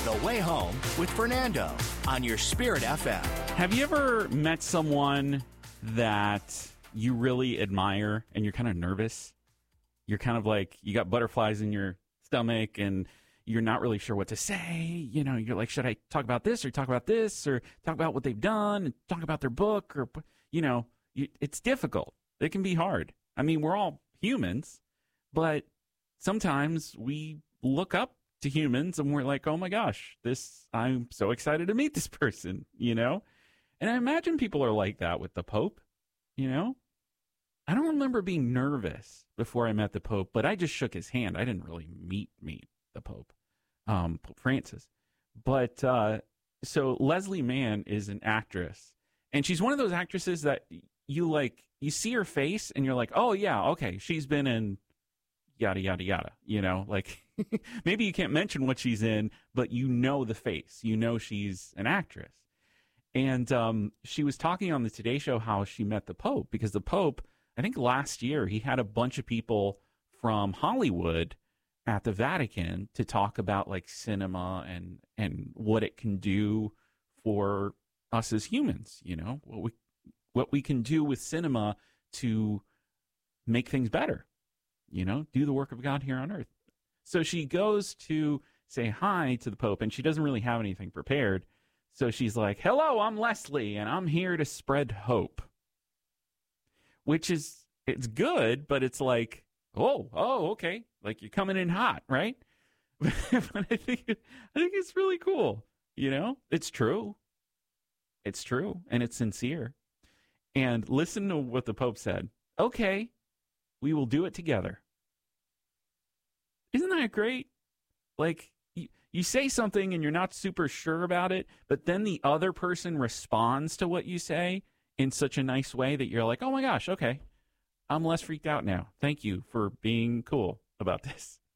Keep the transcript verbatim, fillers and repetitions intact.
The Way Home with Fernando on your Spirit F M. Have you ever met someone that you really admire and you're kind of nervous? You're kind of like, you got butterflies in your stomach and you're not really sure what to say. You know, you're like, should I talk about this or talk about this or talk about what they've done and talk about their book? Or, you know, it's difficult. It can be hard. I mean, we're all humans, but sometimes we look up to humans and we're like, oh my gosh, this, I'm so excited to meet this person, you know? And I imagine people are like that with the Pope, you know? I don't remember being nervous before I met the Pope, but I just shook his hand. I didn't really meet meet the Pope, um, Pope Francis. But uh, so Leslie Mann is an actress, and she's one of those actresses that you like, you see her face and you're like, oh yeah, okay, she's been in yada, yada, yada, you know, like maybe you can't mention what she's in, but you know the face, you know she's an actress. And um, she was talking on the Today Show how she met the Pope, because the Pope, I think last year, he had a bunch of people from Hollywood at the Vatican to talk about like cinema and, and what it can do for us as humans, you know, what we, what we can do with cinema to make things better, you know, do the work of God here on earth. So she goes to say hi to the Pope, and she doesn't really have anything prepared. So she's like, hello, I'm Leslie, and I'm here to spread hope. Which is, it's good, but it's like, oh, oh, okay. Like you're coming in hot, right? But I think, I think it's really cool. You know, it's true. It's true. And it's sincere. And listen to what the Pope said. Okay, we will do it together. Isn't that great? Like, you, you say something and you're not super sure about it, but then the other person responds to what you say in such a nice way that you're like, oh my gosh, okay, I'm less freaked out now. Thank you for being cool about this.